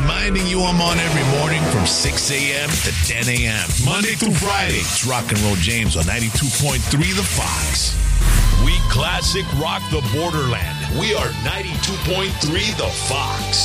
reminding you I'm on every morning from 6 a.m. to 10 a.m. Monday through Friday. It's Rock and Roll James on 92.3 The Fox. We classic rock the borderland. We are 92.3 The Fox.